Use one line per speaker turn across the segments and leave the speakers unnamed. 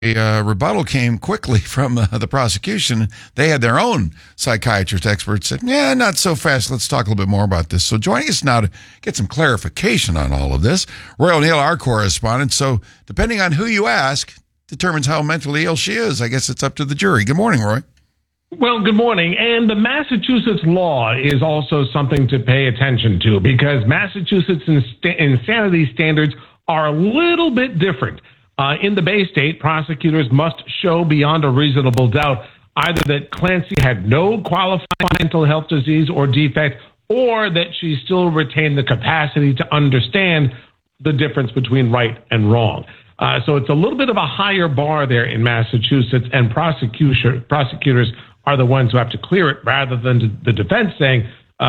rebuttal came quickly from the prosecution. They had their own psychiatrist experts said, yeah, not so fast. Let's talk a little bit more about this. So joining us now to get some clarification on all of this, Roy O'Neill, our correspondent. So depending on who you ask, determines how mentally ill she is. I guess it's up to the jury. Good morning, Roy.
Well, good morning. And the Massachusetts law is also something to pay attention to because Massachusetts insanity standards are a little bit different. In the Bay State, prosecutors must show beyond a reasonable doubt either that Clancy had no qualifying mental health disease or defect, or that she still retained the capacity to understand the difference between right and wrong. So it's a little bit of a higher bar there in Massachusetts, and prosecutors are the ones who have to clear it rather than the defense saying,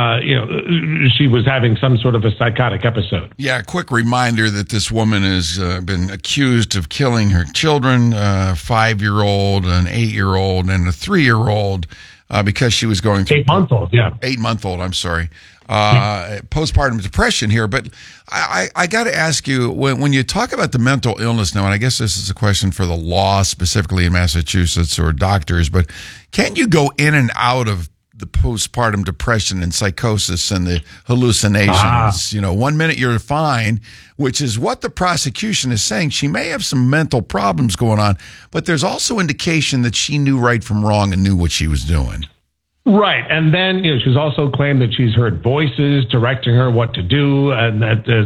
she was having some sort of a psychotic episode.
Yeah, a quick reminder that this woman has been accused of killing her children, a 5-year-old, an 8-year-old, and a 3-year-old, because she was going through...
8-month-old, yeah.
8-month-old, I'm sorry. Postpartum depression here. But I got to ask you, when you talk about the mental illness now, and I guess this is a question for the law specifically in Massachusetts or doctors, but can you go in and out of the postpartum depression and psychosis and the hallucinations? 1 minute you're fine, which is what the prosecution is saying. She may have some mental problems going on, but there's also indication that she knew right from wrong and knew what she was doing.
Right. And then, she's also claimed that she's heard voices directing her what to do, and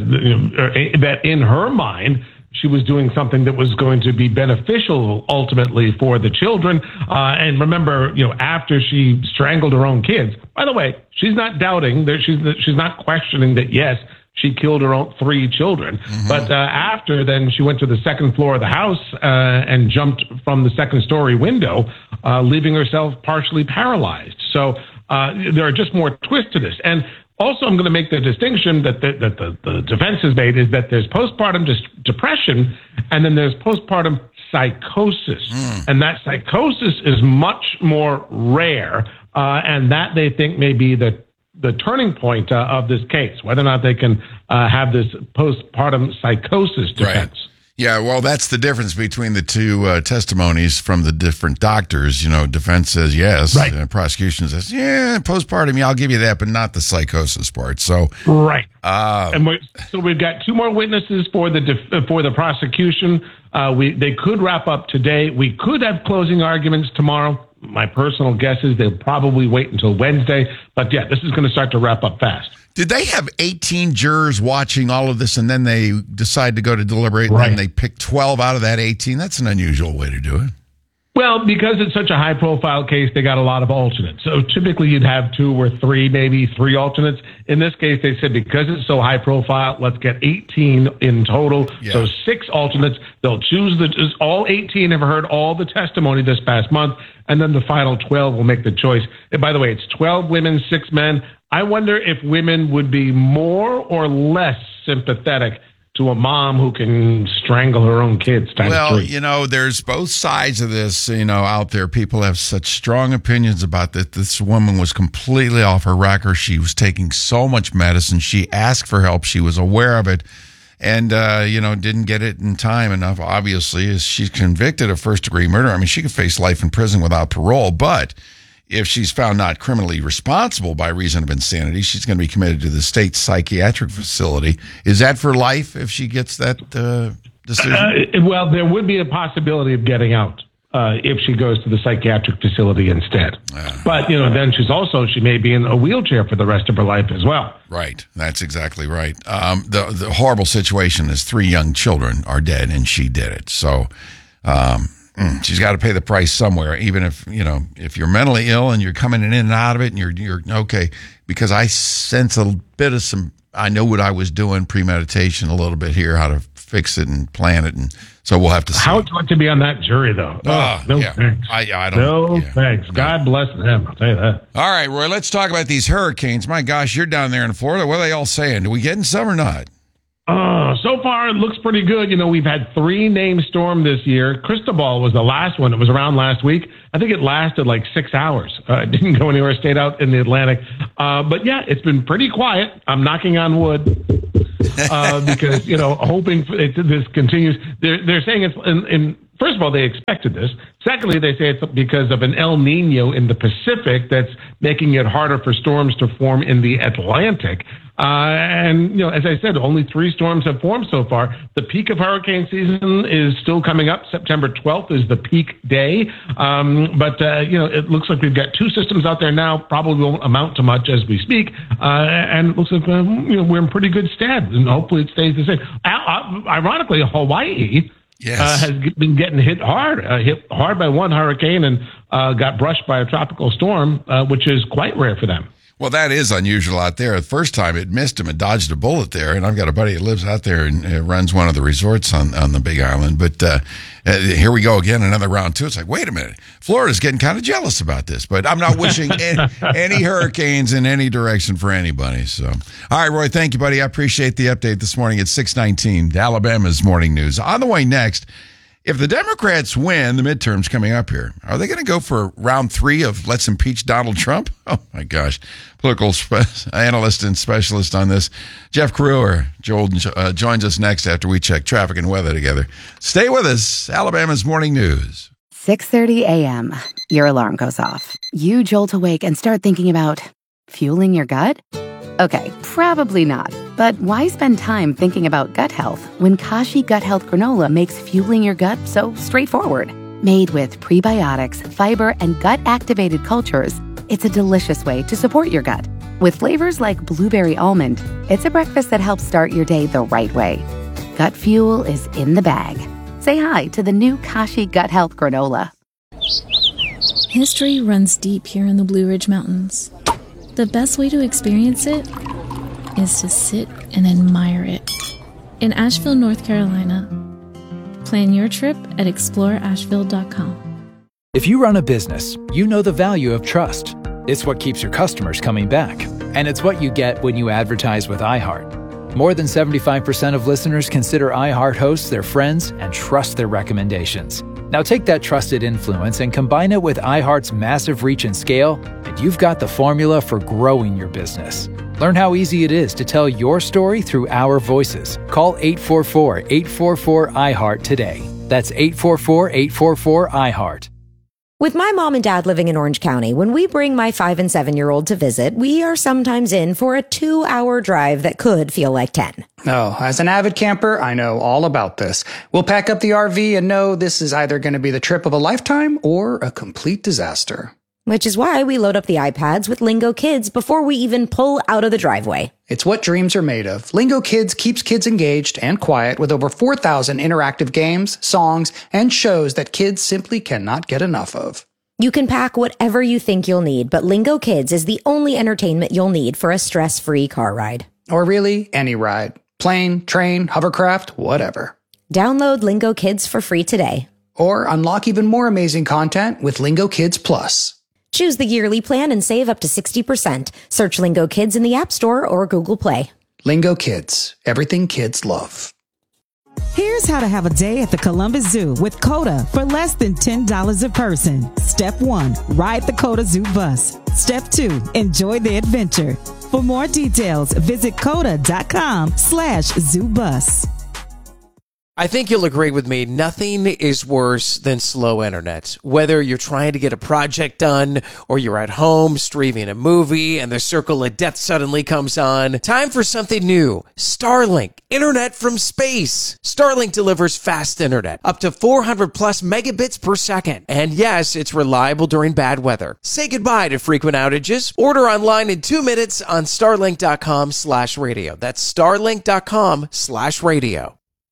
that in her mind, she was doing something that was going to be beneficial ultimately for the children. And remember, after she strangled her own kids, by the way, she's not doubting that she's not questioning that, yes, she killed her own 3 children. Mm-hmm. But after then she went to the second floor of the house and jumped from the second-story window, leaving herself partially paralyzed. So there are just more twists to this. And also, I'm going to make the distinction that the defense has made is that there's postpartum depression and then there's postpartum psychosis. And that psychosis is much more rare, and that they think may be the turning point of this case, whether or not they can have this postpartum psychosis defense.
Right. Yeah, well, that's the difference between the two testimonies from the different doctors. Defense says yes,
right.
Prosecution says, yeah, postpartum, yeah, I'll give you that, but not the psychosis part. So,
right. And so we've got 2 more witnesses for the prosecution. They could wrap up today. We could have closing arguments tomorrow. My personal guess is they'll probably wait until Wednesday. But yeah, this is going to start to wrap up fast.
Did they have 18 jurors watching all of this and then they decide to go to deliberate and then they pick 12 out of that 18? That's an unusual way to do it.
Well, because it's such a high-profile case, they got a lot of alternates. So typically you'd have 2 or 3, maybe 3 alternates. In this case, they said because it's so high-profile, let's get 18 in total. Yeah. So 6 alternates. They'll choose all 18 have heard all the testimony this past month, and then the final 12 will make the choice. And by the way, it's 12 women, 6 men. I wonder if women would be more or less sympathetic to a mom who can strangle her own kids.
Well, there's both sides of this, out there. People have such strong opinions about that. This woman was completely off her rocker. She was taking so much medicine. She asked for help. She was aware of it and, didn't get it in time enough, obviously, as she's convicted of first-degree murder. I mean, she could face life in prison without parole, but if she's found not criminally responsible by reason of insanity, she's going to be committed to the state psychiatric facility. Is that for life if she gets that decision?
Well, there would be a possibility of getting out if she goes to the psychiatric facility instead. But, then she may be in a wheelchair for the rest of her life as well.
Right. That's exactly right. The horrible situation is 3 young children are dead and she did it. So, she's got to pay the price somewhere, even if you're mentally ill and you're coming in and out of it and you're okay, because I sense a bit of I know what I was doing, premeditation a little bit here, how to fix it and plan it. And so we'll have to see.
How would you like to be on that jury, though? Thanks.
I don't.
Thanks. God bless them. I'll tell you that.
All right, Roy, let's talk about these hurricanes. My gosh, you're down there in Florida. What are they all saying? Do we getting some or not?
So far, it looks pretty good. We've had 3 named storms this year. Cristobal was the last one. It was around last week. I think it lasted like 6 hours. It didn't go anywhere, stayed out in the Atlantic. But yeah, it's been pretty quiet. I'm knocking on wood because, hoping this continues. They're saying it's in First of all, they expected this. Secondly, they say it's because of an El Nino in the Pacific that's making it harder for storms to form in the Atlantic. And, as I said, only 3 storms have formed so far. The peak of hurricane season is still coming up. September 12th is the peak day. But it looks like we've got 2 systems out there now, probably won't amount to much as we speak. And it looks like, we're in pretty good stead, and hopefully it stays the same. Ironically, Hawaii has been getting hit hard by one hurricane and got brushed by a tropical storm, which is quite rare for them.
Well, that is unusual out there. The first time it missed him and dodged a bullet there. And I've got a buddy that lives out there and runs one of the resorts on the Big Island. But here we go again, another round 2. It's like, wait a minute. Florida's getting kind of jealous about this. But I'm not wishing any hurricanes in any direction for anybody. So, all right, Roy, thank you, buddy. I appreciate the update this morning at 6:19, Alabama's Morning News. On the way next, if the Democrats win the midterms coming up here, are they going to go for round 3 of let's impeach Donald Trump? Oh, my gosh. Political analyst and specialist on this, Jeff Crewer, joins us next after we check traffic and weather together. Stay with us. Alabama's Morning News.
6:30 a.m. Your alarm goes off. You jolt awake and start thinking about fueling your gut? Okay, probably not. But why spend time thinking about gut health when Kashi Gut Health Granola makes fueling your gut so straightforward? Made with prebiotics, fiber, and gut-activated cultures, it's a delicious way to support your gut. With flavors like blueberry almond, it's a breakfast that helps start your day the right way. Gut fuel is in the bag. Say hi to the new Kashi Gut Health Granola.
History runs deep here in the Blue Ridge Mountains. The best way to experience it is to sit and admire it. In Asheville, North Carolina. Plan your trip at exploreasheville.com.
If you run a business, you know the value of trust. It's what keeps your customers coming back. And it's what you get when you advertise with iHeart. More than 75% of listeners consider iHeart hosts their friends and trust their recommendations. Now take that trusted influence and combine it with iHeart's massive reach and scale, and you've got the formula for growing your business. Learn how easy it is to tell your story through our voices. Call 844-844-iHeart today. That's 844-844-iHeart.
With my mom and dad living in Orange County, when we bring my 5- and 7-year-old to visit, we are sometimes in for a 2-hour drive that could feel like 10.
Oh, as an avid camper, I know all about this. We'll pack up the RV and know this is either going to be the trip of a lifetime or a complete disaster.
Which is why we load up the iPads with Lingo Kids before we even pull out of the driveway.
It's what dreams are made of. Lingo Kids keeps kids engaged and quiet with over 4,000 interactive games, songs, and shows that kids simply cannot get enough of.
You can pack whatever you think you'll need, but Lingo Kids is the only entertainment you'll need for a stress-free car ride.
Or really, any ride. Plane, train, hovercraft, whatever.
Download Lingo Kids for free today.
Or unlock even more amazing content with Lingo Kids Plus.
Choose the yearly plan and save up to 60%. Search Lingo Kids in the App Store or Google Play.
Lingo Kids. Everything kids love.
Here's how to have a day at the Columbus Zoo with COTA for less than $10 a person. Step 1, ride the COTA Zoo bus. Step 2, enjoy the adventure. For more details, visit COTA.com/zoobus.
I think you'll agree with me, nothing is worse than slow internet. Whether you're trying to get a project done or you're at home streaming a movie and the circle of death suddenly comes on, time for something new. Starlink, internet from space. Starlink delivers fast internet, up to 400 plus megabits per second. And yes, it's reliable during bad weather. Say goodbye to frequent outages. Order online in 2 minutes on starlink.com/radio. That's starlink.com/radio.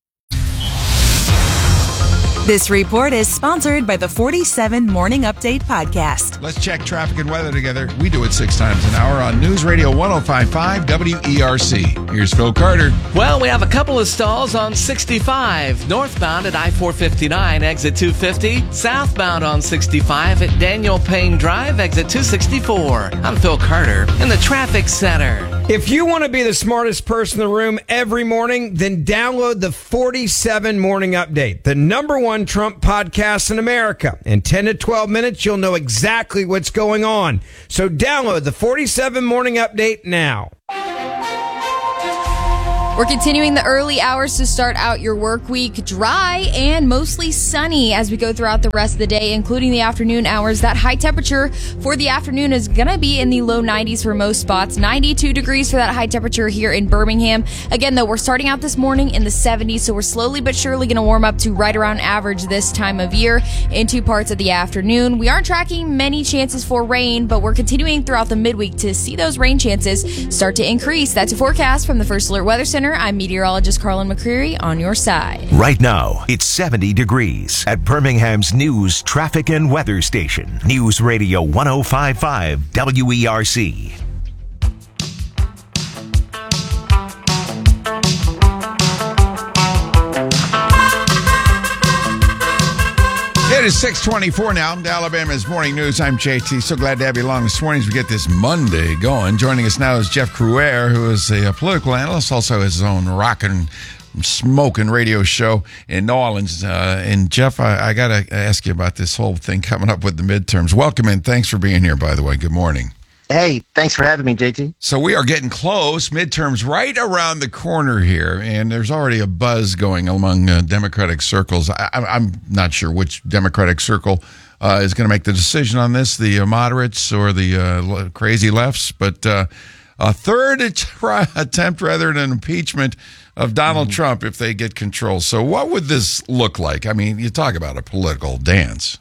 This report is sponsored by the 47 Morning Update podcast.
Let's check traffic and weather together. We do it 6 times an hour on News Radio 105.5 WERC. Here's Phil Carter.
Well, we have a couple of stalls on 65, northbound at I-459, exit 250, southbound on 65 at Daniel Payne Drive, exit 264. I'm Phil Carter in the Traffic Center.
If you want to be the smartest person in the room every morning, then download the 47 Morning Update, the number one Trump podcast in America. In 10 to 12 minutes, you'll know exactly what's going on. So download the 47 Morning Update now.
We're continuing the early hours to start out your work week dry and mostly sunny as we go throughout the rest of the day, including the afternoon hours. That high temperature for the afternoon is going to be in the low 90s for most spots. 92 degrees for that high temperature here in Birmingham. Again, though, we're starting out this morning in the 70s, so we're slowly but surely going to warm up to right around average this time of year into parts of the afternoon. We aren't tracking many chances for rain, but we're continuing throughout the midweek to see those rain chances start to increase. That's a forecast from the First Alert Weather Center. I'm meteorologist Carlin McCreary on your side.
Right now, it's 70 degrees at Birmingham's news, traffic, and weather station. News Radio 105.5 WERC.
It is 6:24 now. Alabama's Morning News. I'm JT. So glad to have you along this morning as we get this Monday going. Joining us now is Jeff Crouere, who is a political analyst, also has his own rockin', smoking radio show in New Orleans. And Jeff, I got to ask you about this whole thing coming up with the midterms. Welcome and thanks for being here, by the way. Good morning.
Hey, thanks for having me, JT.
So we are getting close. Midterms right around the corner here, and there's already a buzz going among Democratic circles. I'm not sure which Democratic circle is going to make the decision on this, the moderates or the crazy lefts, but a third attempt rather than impeachment of Donald Trump if they get control. So what would this look like? I mean, you talk about a political dance.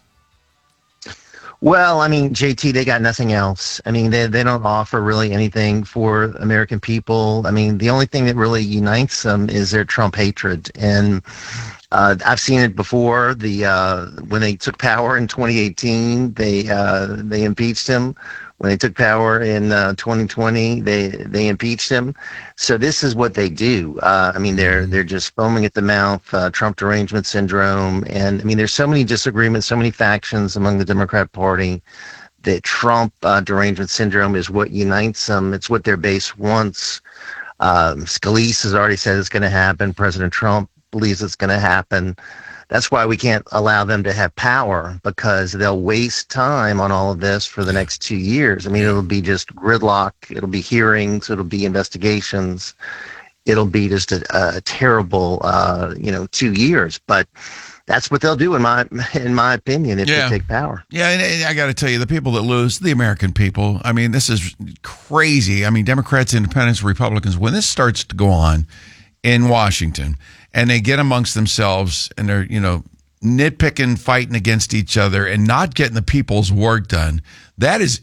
Well, I mean, JT, they got nothing else. I mean, they don't offer really anything for American people. I mean, the only thing that really unites them is their Trump hatred. And I've seen it before. When they took power in 2018, they impeached him. When they took power in 2020, they impeached him. So this is what they do. I mean, they're just foaming at the mouth, Trump derangement syndrome. And I mean, there's so many disagreements, so many factions among the Democrat Party that Trump derangement syndrome is what unites them. It's what their base wants. Scalise has already said it's going to happen. President Trump believes it's going to happen. That's why we can't allow them to have power, because they'll waste time on all of this for the next 2 years. I mean, it'll be just gridlock. It'll be hearings. It'll be investigations. It'll be just a terrible, 2 years. But that's what they'll do, in my opinion, if they take power.
Yeah, and I got to tell you, the people that lose, the American people. I mean, this is crazy. I mean, Democrats, Independents, Republicans, when this starts to go on in Washington, and they get amongst themselves and they're, nitpicking, fighting against each other and not getting the people's work done. That is,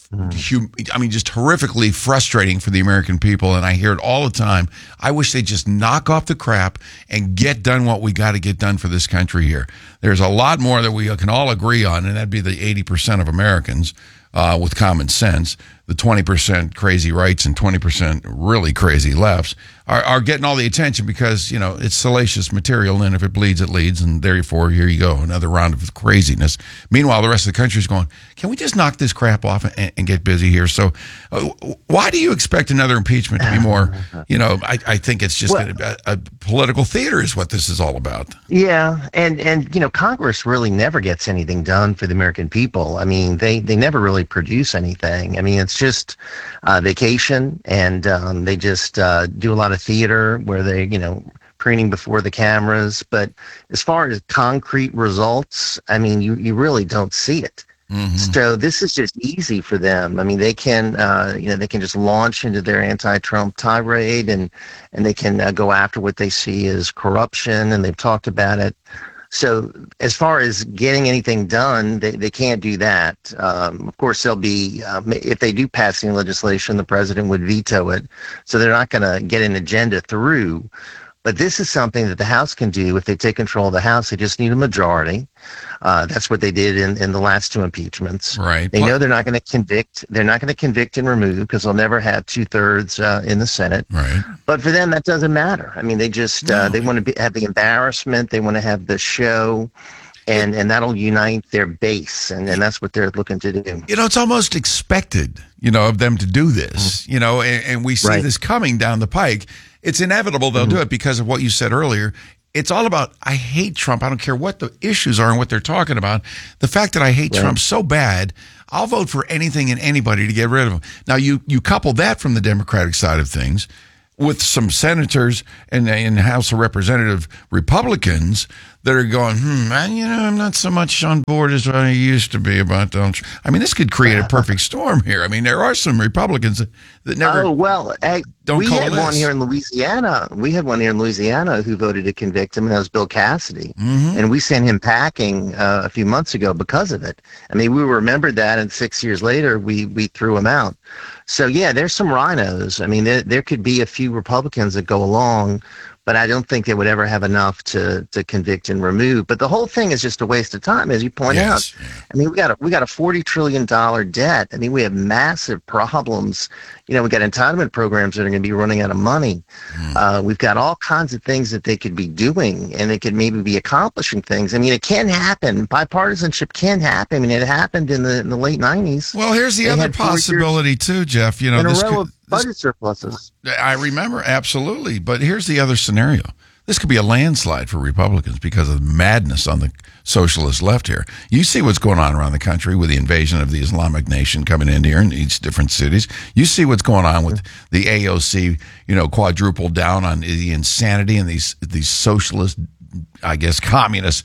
just horrifically frustrating for the American people. And I hear it all the time. I wish they'd just knock off the crap and get done what we got to get done for this country here. There's a lot more that we can all agree on, and that'd be the 80% of Americans with common sense. The 20% crazy rights and 20% really crazy lefts are getting all the attention because, it's salacious material, and if it bleeds, it leads, and therefore, here you go, another round of craziness. Meanwhile, the rest of the country is going, can we just knock this crap off and get busy here? So why do you expect another impeachment to be more, I think it's just a political theater is what this is all about.
Yeah, and Congress really never gets anything done for the American people. I mean, they never really produce anything. I mean, it's just vacation, and they just do a lot of theater where they, preening before the cameras. But as far as concrete results, I mean, you really don't see it. Mm-hmm. So this is just easy for them. I mean, they can, they can just launch into their anti-Trump tirade, and they can go after what they see as corruption, and they've talked about it. So as far as getting anything done, they can't do that. Of course, they'll be, if they do pass any legislation, the president would veto it. So they're not going to get an agenda through. But this is something that the House can do if they take control of the House. They just need a majority. That's what they did in the last two impeachments.
Right.
They know they're not going to convict. They're not going to convict and remove because they'll never have 2/3 in the Senate.
Right.
But for them, that doesn't matter. I mean, they just they want to have the embarrassment. They want to have the show. And that'll unite their base, and that's what they're looking to do.
It's almost expected, of them to do this, and we see this coming down the pike. It's inevitable they'll do it because of what you said earlier. It's all about, I hate Trump. I don't care what the issues are and what they're talking about. The fact that I hate Trump so bad, I'll vote for anything and anybody to get rid of him. Now, you couple that from the Democratic side of things with some senators and House of Representative Republicans that are going, I'm not so much on board as I used to be about Donald Trump. I mean, this could create a perfect storm here. I mean, there are some Republicans that never don't
we
coalesce.
had one here in Louisiana. We had one here in Louisiana who voted to convict him, and that was Bill Cassidy.
Mm-hmm.
And we sent him packing a few months ago because of it. I mean, we remembered that, and 6 years later, we threw him out. So, yeah, there's some rhinos. I mean, there could be a few Republicans that go along, but I don't think they would ever have enough to convict and remove. But the whole thing is just a waste of time, as you point out. I mean, we got a $40 trillion debt. I mean, we have massive problems. We got entitlement programs that are going to be running out of money. We've got all kinds of things that they could be doing, and they could maybe be accomplishing things. I mean, it can happen. Bipartisanship can happen. I mean, it happened in the late 90s.
Well, here's the other possibility too, Jeff.
In a row of budget surpluses.
I remember, absolutely. But here's the other scenario. This could be a landslide for Republicans because of the madness on the socialist left here. You see what's going on around the country with the invasion of the Islamic Nation coming in here in each different cities. You see what's going on with the AOC, quadrupled down on the insanity and these socialist, I guess, communist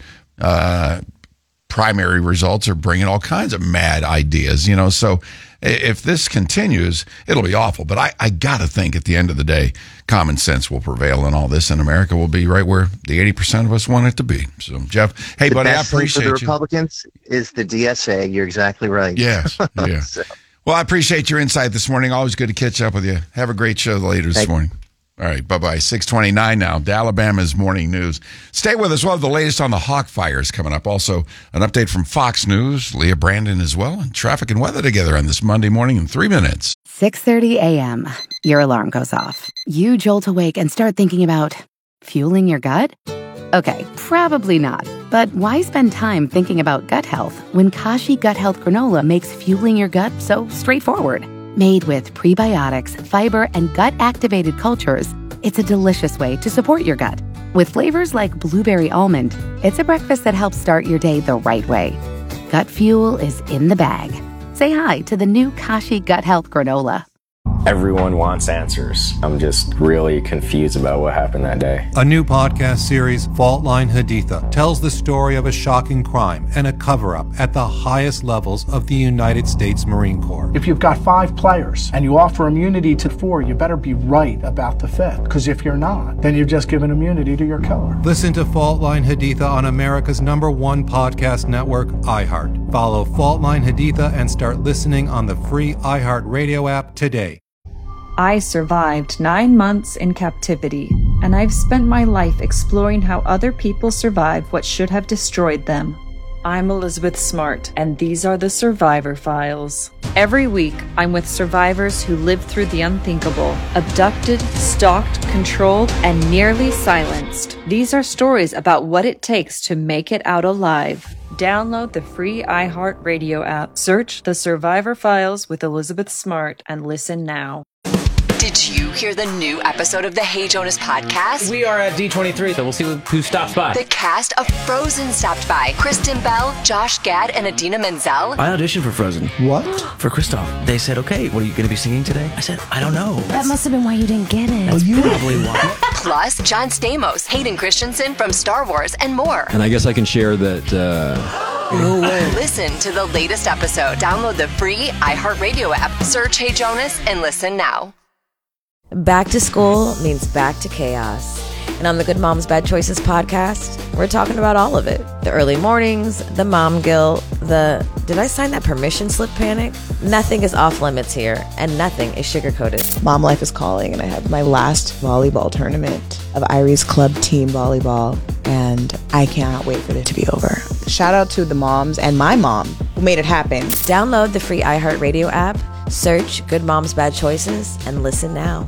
primary results are bringing all kinds of mad ideas, So if this continues, it'll be awful. But I got to think at the end of the day, common sense will prevail in all this, and America will be right where the 80% of us want it to be. So, Jeff, hey, buddy, I appreciate you.
The Republicans is the DSA. You're exactly right.
Yes, yeah. Well, I appreciate your insight this morning. Always good to catch up with you. Have a great show later this morning. All right, bye-bye. 6:29 now. Alabama's morning news. Stay with us. We'll have the latest on the Hawk fires coming up. Also, an update from Fox News, Leah Brandon as well, and traffic and weather together on this Monday morning in 3 minutes.
6:30 a.m. Your alarm goes off. You jolt awake and start thinking about fueling your gut? Okay, probably not. But why spend time thinking about gut health when Kashi Gut Health Granola makes fueling your gut so straightforward? Made with prebiotics, fiber, and gut-activated cultures, it's a delicious way to support your gut. With flavors like blueberry almond, it's a breakfast that helps start your day the right way. Gut fuel is in the bag. Say hi to the new Kashi Gut Health Granola.
Everyone wants answers. I'm just really confused about what happened that day.
A new podcast series, Fault Line Haditha, tells the story of a shocking crime and a cover-up at the highest levels of the United States Marine Corps.
If you've got 5 players and you offer immunity to 4, you better be right about the 5th. Because if you're not, then you've just given immunity to your killer.
Listen to Fault Line Haditha on America's #1 podcast network, iHeart. Follow Fault Line Haditha and start listening on the free iHeart Radio app today.
I survived 9 months in captivity, and I've spent my life exploring how other people survive what should have destroyed them. I'm Elizabeth Smart, and these are the Survivor Files. Every week, I'm with survivors who lived through the unthinkable, abducted, stalked, controlled, and nearly silenced. These are stories about what it takes to make it out alive. Download the free iHeart Radio app, search The Survivor Files with Elizabeth Smart, and listen now.
Did you hear the new episode of the Hey Jonas podcast?
We are at D23, so we'll see who stops by.
The cast of Frozen stopped by. Kristen Bell, Josh Gad, and Idina Menzel.
I auditioned for Frozen.
What?
For Kristoff. They said, okay, what are you going to be singing today? I said, I don't know.
That must have been why you didn't get it.
That's probably why.
Plus, John Stamos, Hayden Christensen from Star Wars, and more.
And I guess I can share that...
No way.
Listen to the latest episode. Download the free iHeartRadio app. Search Hey Jonas and listen now.
Back to school means back to chaos. And on the Good Moms Bad Choices podcast, we're talking about all of it. The early mornings, the mom guilt, the did I sign that permission slip panic? Nothing is off limits here, and nothing is sugar-coated.
Mom life is calling, and I have my last volleyball tournament of Irie's Club Team Volleyball, and I cannot wait for it to be over. Shout out to the moms and my mom who made it happen.
Download the free iHeartRadio app, search Good Moms Bad Choices, and listen now.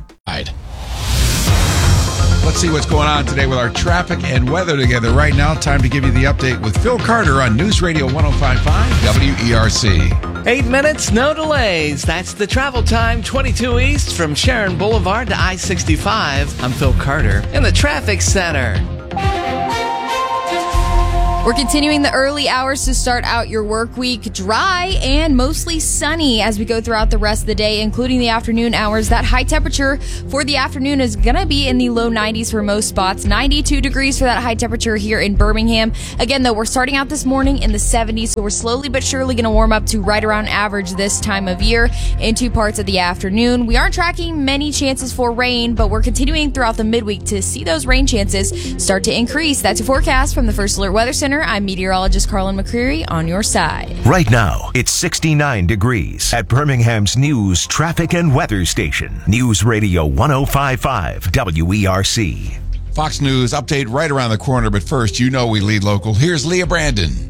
Let's see what's going on today with our traffic and weather together. Right now, time to give you the update with Phil Carter on News Radio 105.5 WERC.
8 minutes, no delays. That's the travel time, 22 East from Sharon Boulevard to I-65. I'm Phil Carter in the traffic center.
We're continuing the early hours to start out your work week dry and mostly sunny as we go throughout the rest of the day, including the afternoon hours. That high temperature for the afternoon is going to be in the low 90s for most spots. 92 degrees for that high temperature here in Birmingham. Again, though, we're starting out this morning in the 70s, so we're slowly but surely going to warm up to right around average this time of year in two parts of the afternoon. We aren't tracking many chances for rain, but we're continuing throughout the midweek to see those rain chances start to increase. That's your forecast from the First Alert Weather Center. I'm meteorologist Carlin McCreary on your side.
Right now, it's 69 degrees at Birmingham's news, traffic, and weather station. News Radio 105.5 WERC.
Fox News update right around the corner, but first, we lead local. Here's Leah Brandon.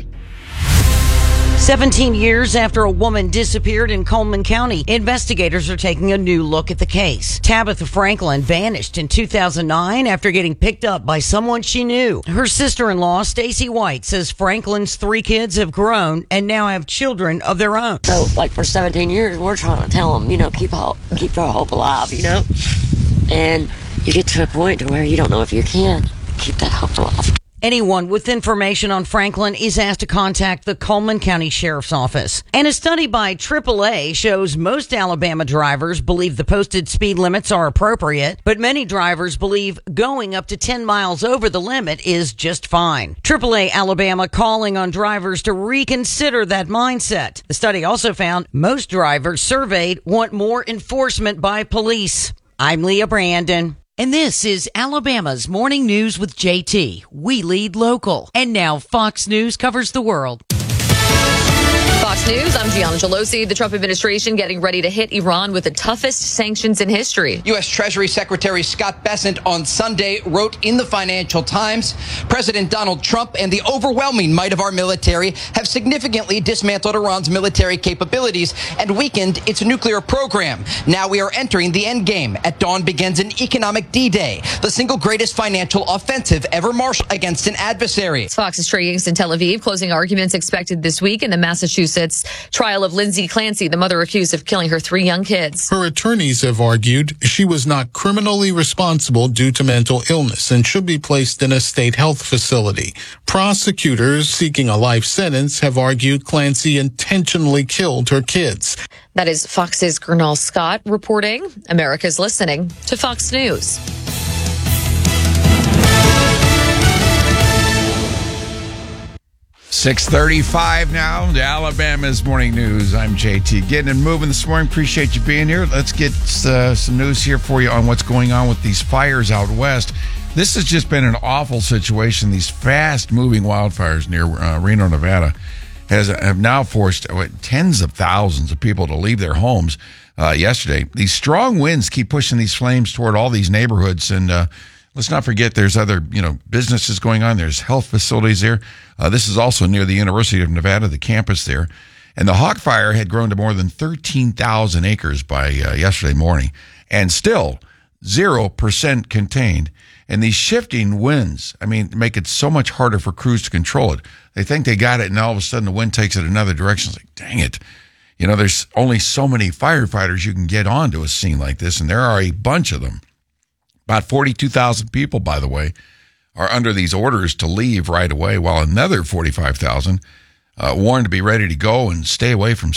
17 years after a woman disappeared in Coleman County, investigators are taking a new look at the case. Tabitha Franklin vanished in 2009 after getting picked up by someone she knew. Her sister-in-law, Stacy White, says Franklin's 3 kids have grown and now have children of their own.
So, for 17 years, we're trying to tell them, keep their hope alive, And you get to a point to where you don't know if you can keep that hope alive.
Anyone with information on Franklin is asked to contact the Coleman County Sheriff's Office. And a study by AAA shows most Alabama drivers believe the posted speed limits are appropriate, but many drivers believe going up to 10 miles over the limit is just fine. AAA Alabama calling on drivers to reconsider that mindset. The study also found most drivers surveyed want more enforcement by police. I'm Leah Brandon. And this is Alabama's Morning News with JT. We lead local. And now Fox News covers the world.
Fox News, I'm Gianna Gelosi. The Trump administration getting ready to hit Iran with the toughest sanctions in history.
U.S. Treasury Secretary Scott Bessent on Sunday wrote in the Financial Times, President Donald Trump and the overwhelming might of our military have significantly dismantled Iran's military capabilities and weakened its nuclear program. Now we are entering the end game. At dawn begins an economic D-Day, the single greatest financial offensive ever marshaled against an adversary.
Fox's Trey Yingst in Tel Aviv. Closing arguments expected this week in the Massachusetts trial of Lindsay Clancy, the mother accused of killing her 3 young kids.
Her attorneys have argued she was not criminally responsible due to mental illness and should be placed in a state health facility. Prosecutors seeking a life sentence have argued Clancy intentionally killed her kids.
That is Fox's Gernal Scott reporting. America's listening to Fox News.
.35 now, the Alabama's Morning News. I'm JT. Getting and moving this morning. Appreciate you being here. Let's get some news here for you on what's going on with these fires out west. This has just been an awful situation. These fast-moving wildfires near Reno, Nevada have now forced tens of thousands of people to leave their homes yesterday. These strong winds keep pushing these flames toward all these neighborhoods, and let's not forget there's other, businesses going on. There's health facilities there. This is also near the University of Nevada, the campus there. And the Hawk Fire had grown to more than 13,000 acres by yesterday morning, and still 0% contained. And these shifting winds, make it so much harder for crews to control it. They think they got it, and all of a sudden the wind takes it another direction. It's like, dang it. There's only so many firefighters you can get onto a scene like this, and there are a bunch of them. About 42,000 people, by the way, are under these orders to leave right away, while another 45,000 warned to be ready to go and stay away from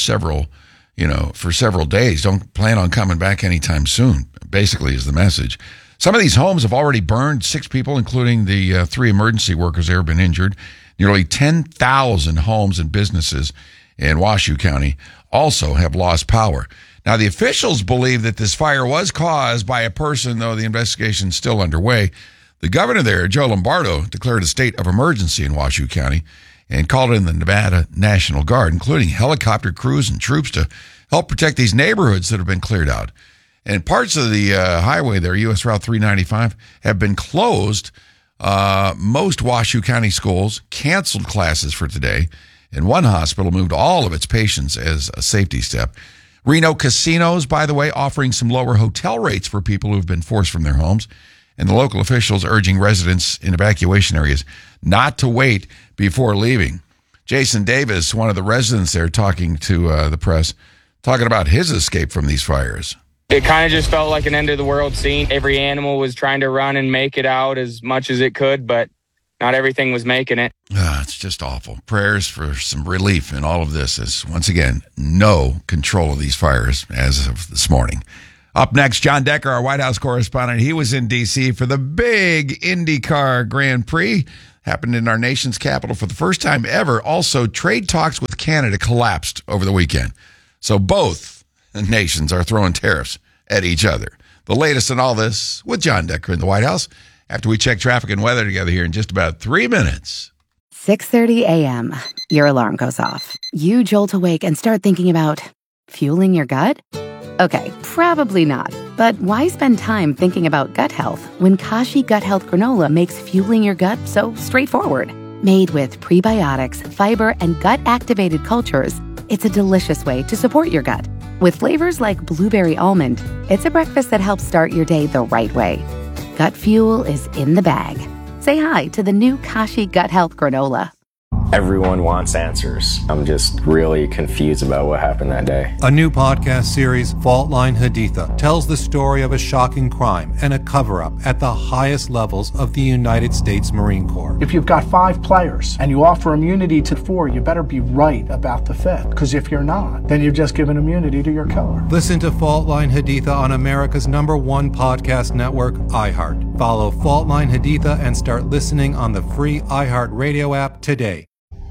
for several days. Don't plan on coming back anytime soon, basically is the message. Some of these homes have already burned. 6 people, including the 3 emergency workers there, have been injured. Nearly 10,000 homes and businesses in Washoe County also have lost power. Now, the officials believe that this fire was caused by a person, though the investigation is still underway. The governor there, Joe Lombardo, declared a state of emergency in Washoe County and called in the Nevada National Guard, including helicopter crews and troops to help protect these neighborhoods that have been cleared out. And parts of the highway there, U.S. Route 395, have been closed. Most Washoe County schools canceled classes for today, and one hospital moved all of its patients as a safety step. Reno casinos, by the way, offering some lower hotel rates for people who have been forced from their homes. And the local officials urging residents in evacuation areas not to wait before leaving. Jason Davis, one of the residents there, talking to the press, talking about his escape from these fires.
It kind of just felt like an end of the world scene. Every animal was trying to run and make it out as much as it could, but
not everything was making it.
It's just awful. Prayers for some relief in all of this, as once again, no control of these fires as of this morning. Up next, John Decker, our White House correspondent. He was in D.C. for the big IndyCar Grand Prix. Happened in our nation's capital for the first time ever. Also, trade talks with Canada collapsed over the weekend. So both nations are throwing tariffs at each other. The latest in all this with John Decker in the White House after we check traffic and weather together here in just about 3 minutes.
6:30 a.m. Your alarm goes off. You jolt awake and start thinking about fueling your gut? Okay, probably not. But why spend time thinking about gut health when Kashi Gut Health Granola makes fueling your gut so straightforward? Made with prebiotics, fiber, and gut-activated cultures, it's a delicious way to support your gut. With flavors like blueberry almond, it's a breakfast that helps start your day the right way. Gut fuel is in the bag. Say hi to the new Kashi Gut Health Granola.
Everyone wants answers. I'm just really confused about what happened that day.
A new podcast series, Fault Line Haditha, tells the story of a shocking crime and a cover-up at the highest levels of the United States Marine Corps.
If you've got 5 players and you offer immunity to 4, you better be right about the 5th. Because if you're not, then you've just given immunity to your killer.
Listen to Fault Line Haditha on America's #1 podcast network, iHeart. Follow Fault Line Haditha and start listening on the free iHeart Radio app today.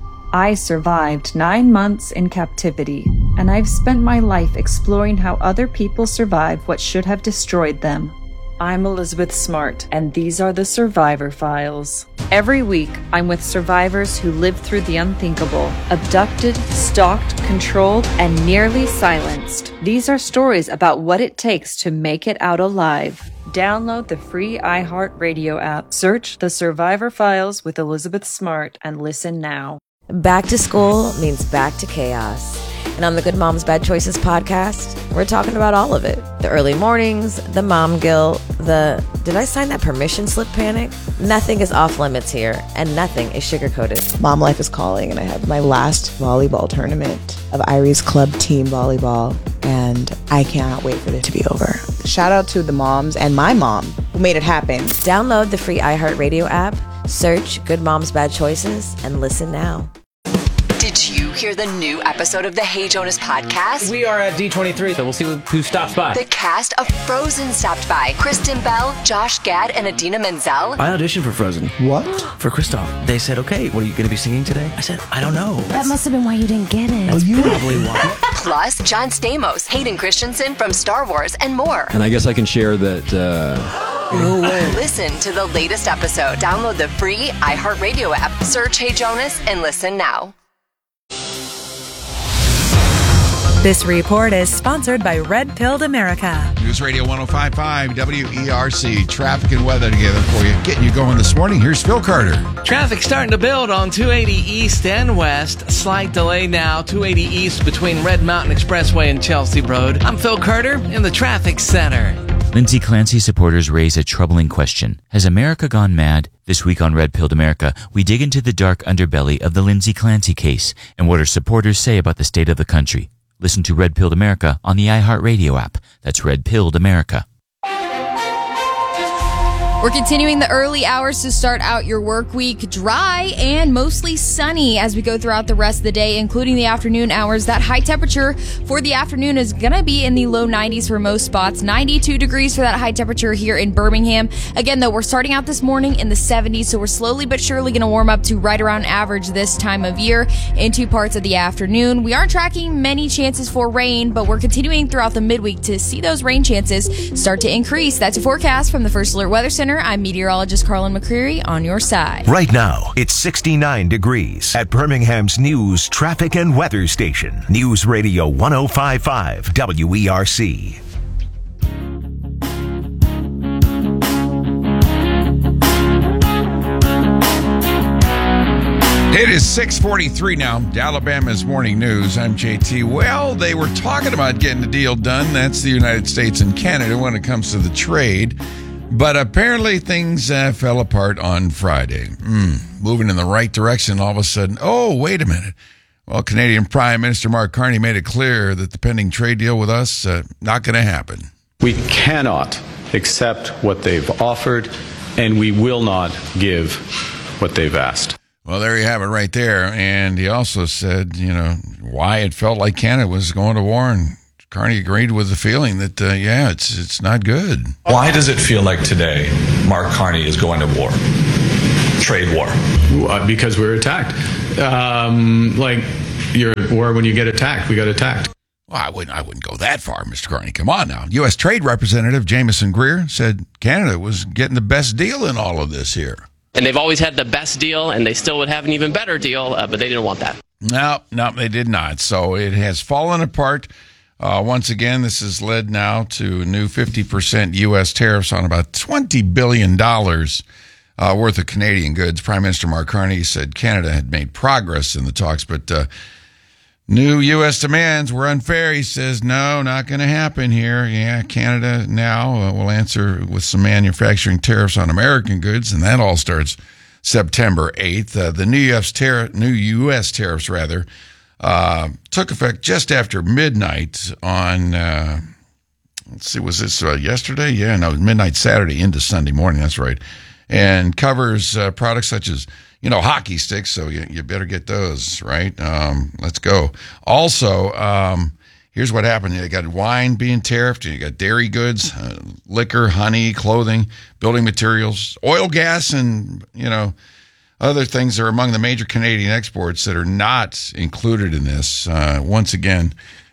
I survived 9 months in captivity, and I've spent my life exploring how other people survive what should have destroyed them. I'm Elizabeth Smart, and these are the Survivor Files. Every week, I'm with survivors who lived through the unthinkable, abducted, stalked, controlled, and nearly silenced. These are stories about what it takes to make it out alive. Download the free iHeart Radio app, search The Survivor Files with Elizabeth Smart, and listen now.
Back to school means back to chaos. And on the Good Moms Bad Choices podcast, we're talking about all of it. The early mornings, the mom guilt, the did I sign that permission slip panic? Nothing is off limits here, and nothing is sugar-coated.
Mom life is calling, and I have my last volleyball tournament of Irie's Club Team Volleyball, and I cannot wait for it to be over. Shout out to the moms and my mom who made it happen.
Download the free iHeartRadio app, search Good Moms Bad Choices, and listen now.
Did you hear the new episode of the Hey Jonas podcast?
We are at D23, so we'll see who stops by.
The cast of Frozen stopped by. Kristen Bell, Josh Gad, and Idina Menzel.
I auditioned for Frozen.
What?
For Kristoff. They said, okay, what are you going to be singing today? I said, I don't know.
That must have been why you didn't get it.
That's probably why.
Plus, John Stamos, Hayden Christensen from Star Wars, and more.
And I guess I can share that...
No way. Listen to the latest episode. Download the free iHeartRadio app. Search Hey Jonas and listen now.
This report is sponsored by Red Pilled America.
News Radio 105.5 WERC. Traffic and weather together for you. Getting you going this morning. Here's Phil Carter.
Traffic starting to build on 280 East and West. Slight delay now, 280 East between Red Mountain Expressway and Chelsea Road. I'm Phil Carter in the Traffic Center.
Lindsay Clancy supporters raise a troubling question. Has America gone mad? This week on Red Pilled America, we dig into the dark underbelly of the Lindsay Clancy case and what her supporters say about the state of the country. Listen to Red Pilled America on the iHeartRadio app. That's Red Pilled America.
We're continuing the early hours to start out your work week dry and mostly sunny as we go throughout the rest of the day, including the afternoon hours. That high temperature for the afternoon is going to be in the low 90s for most spots. 92 degrees for that high temperature here in Birmingham. Again, though, we're starting out this morning in the 70s, so we're slowly but surely going to warm up to right around average this time of year into parts of the afternoon. We aren't tracking many chances for rain, but we're continuing throughout the midweek to see those rain chances start to increase. That's a forecast from the First Alert Weather Center. I'm meteorologist Carlin McCreary on your side.
Right now, it's 69 degrees at Birmingham's news, traffic, and weather station. News Radio 105.5 WERC.
It is 6:43 now. Alabama's morning news. I'm JT. Well, they were talking about getting the deal done. That's the United States and Canada when it comes to the trade. But apparently things fell apart on Friday. Moving in the right direction, all of a sudden, oh, wait a minute. Well, Canadian Prime Minister Mark Carney made it clear that the pending trade deal with us, not going to happen.
We cannot accept what they've offered, and we will not give
what they've asked.
Well, there you have it right there. And he also said, why it felt like Canada was going to war, and Carney agreed with the feeling that, it's not good.
Why does it feel like today Mark Carney is going to war? Trade war?
Because we were attacked. Like you're at war when you get attacked. We got attacked.
Well, I wouldn't go that far, Mr. Carney. Come on now. U.S. Trade Representative Jameson Greer said Canada was getting the best deal in all of this here.
And they've always had the best deal, and they still would have an even better deal, but they didn't want that.
No, they did not. So it has fallen apart. Once again, this has led now to new 50% U.S. tariffs on about $20 billion worth of Canadian goods. Prime Minister Mark Carney said Canada had made progress in the talks, but new U.S. demands were unfair. He says, no, not going to happen here. Yeah, Canada now will answer with some manufacturing tariffs on American goods, and that all starts September 8th. The new U.S. tariffs, took effect just after midnight on, let's see, was this yesterday? Yeah, no, midnight Saturday into Sunday morning, that's right. And covers products such as, hockey sticks, so you better get those, right? Let's go. Also, here's what happened. You got wine being tariffed, you got dairy goods, liquor, honey, clothing, building materials, oil, gas, and, other things are among the major Canadian exports that are not included in this. Once again,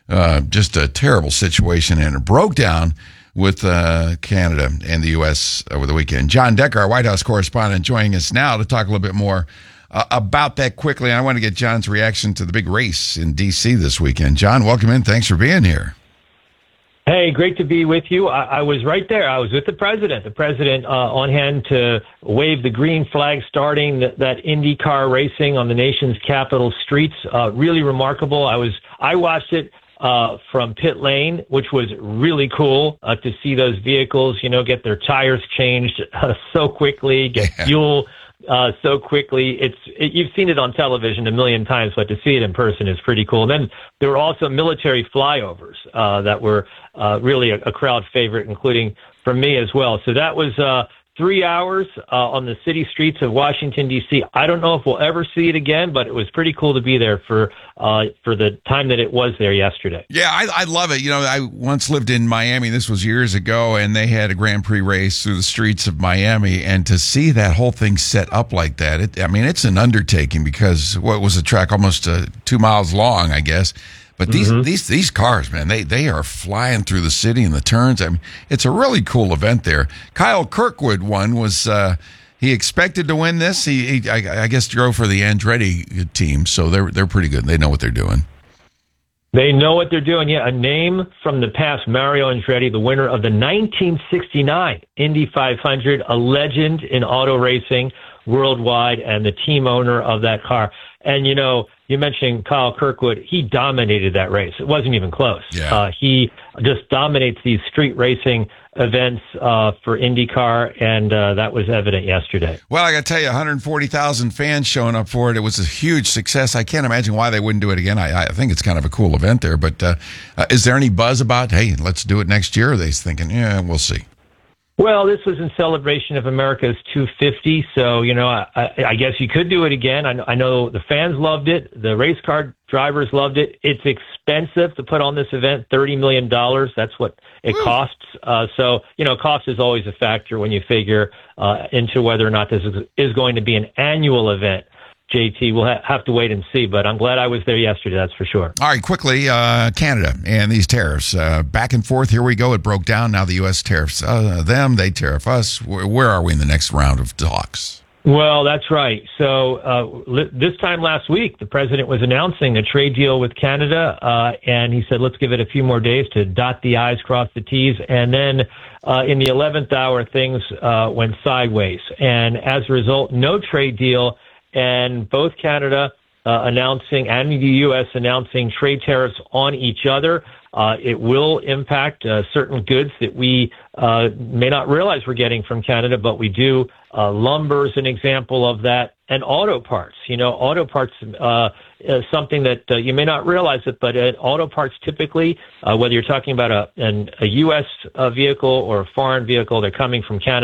just a terrible situation, and it broke down with Canada and the U.S. over the weekend. John Decker, our White House correspondent, joining us now to talk a little bit more about that quickly. And I want to get John's reaction to the big race in D.C. this weekend. John, welcome in. Thanks for being here.
Hey, great to be with you. I was right there. I was with the president. On hand to wave the green flag starting that IndyCar racing on the nation's capital streets. Really remarkable. I watched it from pit lane, which was really cool to see those vehicles, get their tires changed so quickly, get fuel so quickly. You've seen it on television a million times, but to see it in person is pretty cool. And then there were also military flyovers that were really a crowd favorite, including for me as well. So that was 3 hours on the city streets of Washington, D.C. I don't know if we'll ever see it again, but it was pretty cool to be there for the time that it was there yesterday.
Yeah, I love it. I once lived in Miami. This was years ago, and they had a Grand Prix race through the streets of Miami. And to see that whole thing set up like that, it's an undertaking because what was the track? Almost 2 miles long, I guess. But these cars, man, they are flying through the city and the turns. It's a really cool event there. Kyle Kirkwood was he expected to win this. He I guess drove for the Andretti team, so they're pretty good. They know what they're doing.
They know what they're doing. Yeah, a name from the past, Mario Andretti, the winner of the 1969 Indy 500, a legend in auto racing worldwide, and the team owner of that car. And you mentioned Kyle Kirkwood. He dominated that race. It wasn't even close.
Yeah.
He just dominates these street racing events for IndyCar, and that was evident yesterday.
Well, I got to tell you, 140,000 fans showing up for it. It was a huge success. I can't imagine why they wouldn't do it again. I think it's kind of a cool event there. But is there any buzz about, hey, let's do it next year? Or are they thinking, yeah, we'll see?
Well, this was in celebration of America's 250, so, I guess you could do it again. I know the fans loved it. The race car drivers loved it. It's expensive to put on this event, $30 million. That's what it costs. So, cost is always a factor when you figure into whether or not this is going to be an annual event. JT, we'll have to wait and see, but I'm glad I was there yesterday, that's for sure.
All right, quickly, Canada and these tariffs. Back and forth, here we go. It broke down. Now the U.S. tariffs them, they tariff us. Where are we in the next round of talks?
Well, that's right. So this time last week, the president was announcing a trade deal with Canada, and he said, let's give it a few more days to dot the I's, cross the T's. And then in the 11th hour, things went sideways. And as a result, no trade deal. And both Canada announcing and the U.S. announcing trade tariffs on each other. It will impact certain goods that we may not realize we're getting from Canada, but we do. Lumber is an example of that. And auto parts. Auto parts is something that you may not realize it, but auto parts typically, whether you're talking about a U.S. vehicle or a foreign vehicle, they're coming from Canada.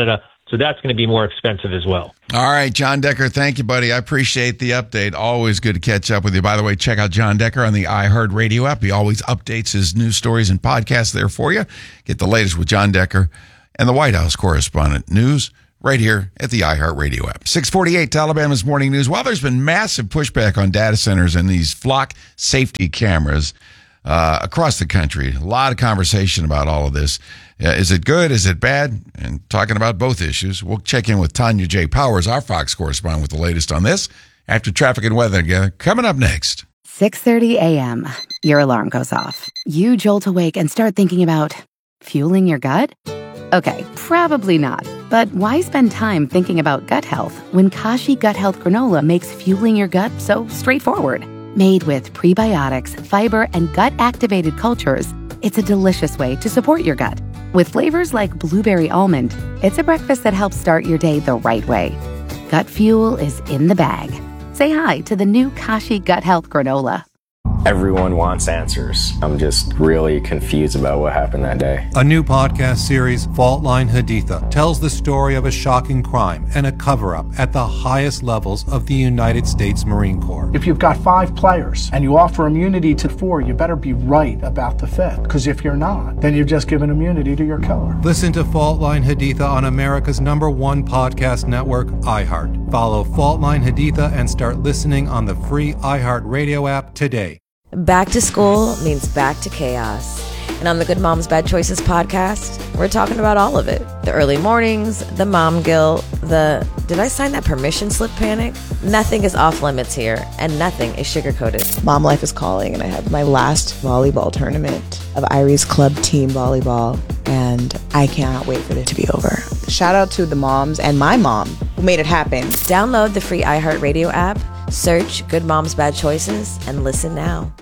So that's going to be more expensive as well.
All right, John Decker, thank you, buddy. I appreciate the update. Always good to catch up with you. By the way, check out John Decker on the iHeartRadio app. He always updates his news stories and podcasts there for you. Get the latest with John Decker and the White House correspondent. News right here at the iHeartRadio app. 648 to Alabama's Morning News. While there's been massive pushback on data centers and these flock safety cameras across the country, a lot of conversation about all of this. Is it good? Is it bad? And talking about both issues, we'll check in with Tanya J. Powers, our Fox correspondent, with the latest on this after traffic and weather together. Coming up next.
6:30 a.m. Your alarm goes off. You jolt awake and start thinking about fueling your gut? Okay, probably not. But why spend time thinking about gut health when Kashi Gut Health Granola makes fueling your gut so straightforward? Made with prebiotics, fiber, and gut-activated cultures, it's a delicious way to support your gut. With flavors like blueberry almond, it's a breakfast that helps start your day the right way. Gut fuel is in the bag. Say hi to the new Kashi Gut Health Granola.
Everyone wants answers. I'm just really confused about what happened that day.
A new podcast series, Fault Line Haditha, tells the story of a shocking crime and a cover-up at the highest levels of the United States Marine Corps.
If you've got 5 players and you offer immunity to 4, you better be right about the 5th. Because if you're not, then you've just given immunity to your killer.
Listen to Fault Line Haditha on America's #1 podcast network, iHeart. Follow Fault Line Haditha and start listening on the free iHeartRadio app today.
Back to school means back to chaos. And on the Good Moms Bad Choices podcast, we're talking about all of it. The early mornings, the mom guilt, the did I sign that permission slip panic? Nothing is off limits here, and nothing is sugar-coated.
Mom life is calling, and I have my last volleyball tournament of Iris Club Team Volleyball, and I cannot wait for it to be over. Shout out to the moms and my mom who made it happen.
Download the free iHeartRadio app, search Good Moms Bad Choices, and listen now.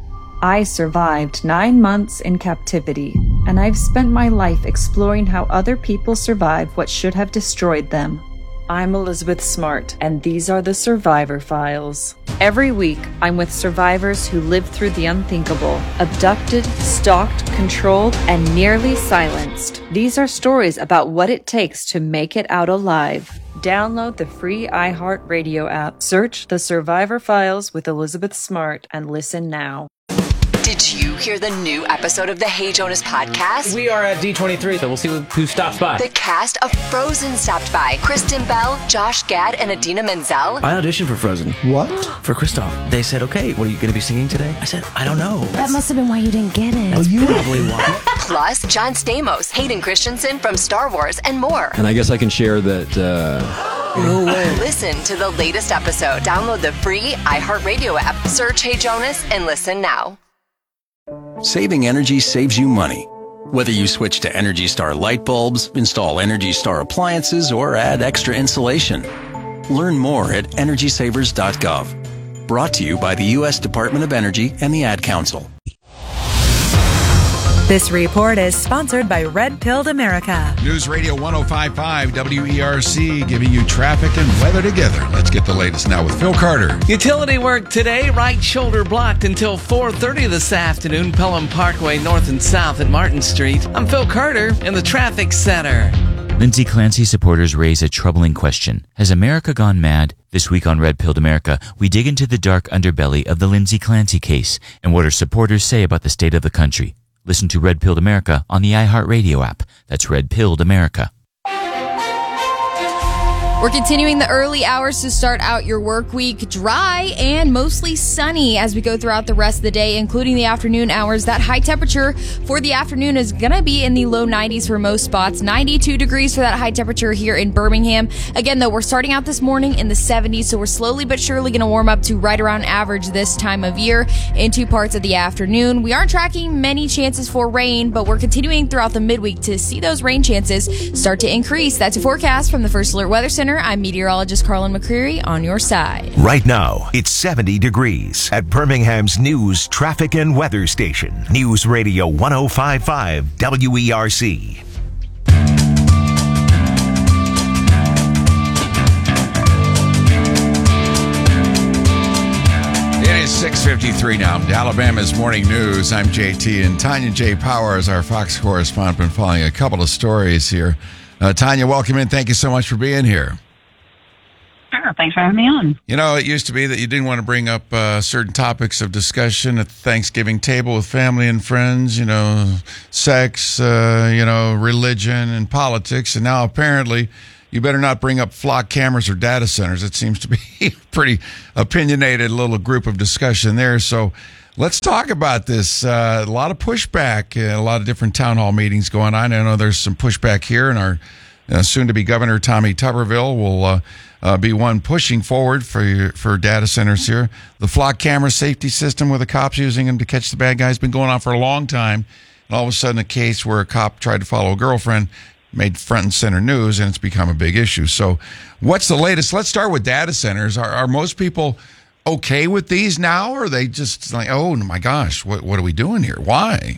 I survived 9 months in captivity, and I've spent my life exploring how other people survive what should have destroyed them. I'm Elizabeth Smart, and these are the Survivor Files. Every week, I'm with survivors who lived through the unthinkable, abducted, stalked, controlled, and nearly silenced. These are stories about what it takes to make it out alive. Download the free iHeartRadio app, search The Survivor Files with Elizabeth Smart, and listen now.
Did you hear the new episode of the Hey Jonas podcast?
We are at D23, so we'll see who stops by.
The cast of Frozen stopped by. Kristen Bell, Josh Gad, and Idina Menzel.
I auditioned for Frozen.
What?
For Kristoff. They said, okay, what are you going to be singing today? I said, I don't know.
That must have been why you didn't get it.
That's probably why.
Plus, John Stamos, Hayden Christensen from Star Wars, and more.
And I guess I can share that...
No way.
Listen to the latest episode. Download the free iHeartRadio app. Search Hey Jonas and listen now.
Saving energy saves you money. Whether you switch to Energy Star light bulbs, install Energy Star appliances, or add extra insulation. Learn more at EnergySavers.gov. Brought to you by the U.S. Department of Energy and the Ad Council.
This report is sponsored by Red Pilled America.
News Radio 105.5 WERC, giving you traffic and weather together. Let's get the latest now with Phil Carter.
Utility work today, right shoulder blocked until 4:30 this afternoon, Pelham Parkway north and south at Martin Street. I'm Phil Carter in the traffic center.
Lindsay Clancy supporters raise a troubling question. Has America gone mad? This week on Red Pilled America, we dig into the dark underbelly of the Lindsay Clancy case and what her supporters say about the state of the country. Listen to Red Pilled America on the iHeartRadio app. That's Red Pilled America.
We're continuing the early hours to start out your work week dry and mostly sunny as we go throughout the rest of the day, including the afternoon hours. That high temperature for the afternoon is going to be in the low 90s for most spots. 92 degrees for that high temperature here in Birmingham. Again, though, we're starting out this morning in the 70s, so we're slowly but surely going to warm up to right around average this time of year into parts of the afternoon. We aren't tracking many chances for rain, but we're continuing throughout the midweek to see those rain chances start to increase. That's a forecast from the First Alert Weather Center. I'm meteorologist Carlin McCreary on your side.
Right now, it's 70 degrees at Birmingham's news, traffic, and weather station. News Radio 105.5 WERC.
It is 6:53 now. Alabama's Morning News. I'm JT, and Tanya J. Powers, our Fox correspondent, been following a couple of stories here Tanya, welcome in. Thank you so much for being here.
Sure. Thanks for having me on.
You know, it used to be that you didn't want to bring up certain topics of discussion at the Thanksgiving table with family and friends, you know, sex, religion and politics. And now apparently you better not bring up flock cameras or data centers. It seems to be a pretty opinionated little group of discussion there. So let's talk about this. A lot of pushback, a lot of different town hall meetings going on. I know there's some pushback here, and our soon-to-be Governor Tommy Tuberville will be one pushing forward for data centers here. The flock camera safety system where the cops using them to catch the bad guys has been going on for a long time. And all of a sudden a case where a cop tried to follow a girlfriend made front and center news, and it's become a big issue. So what's the latest? Let's start with data centers. Are most people okay with these now, or are they just like, oh my gosh, what are we doing here? Why?